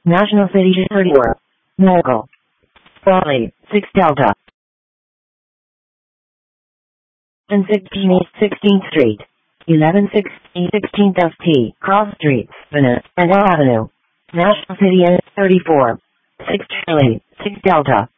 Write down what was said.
National City 34. Mogul. Raleigh, 6 Delta. And 16 East 16th Street. 1160 16th ST. Cross Street, Venice, and L Avenue. National City and 34. 6 Charlie, 6 Delta.